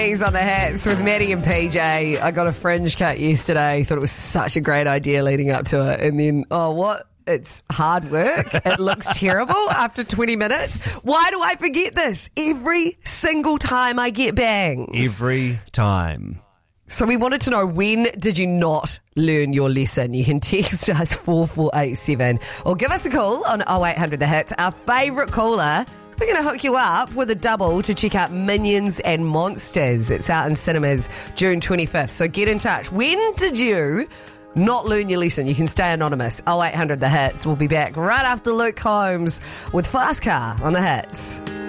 He's on the hats with Maddie and PJ. I got a fringe cut yesterday. Thought it was such a great idea leading up to it. And then, it's hard work. It looks terrible after 20 minutes. Why do I forget this? Every single time I get bangs. Every time. So we wanted to know, when did you not learn your lesson? You can text us 4487 or give us a call on 0800 The Hits. Our favourite caller, we're going to hook you up with a double to check out Minions and Monsters. It's out in cinemas June 25th. So get in touch. When did you not learn your lesson? You can stay anonymous. 0800 The Hits. We'll be back right after Luke Combs with Fast Car on The Hits.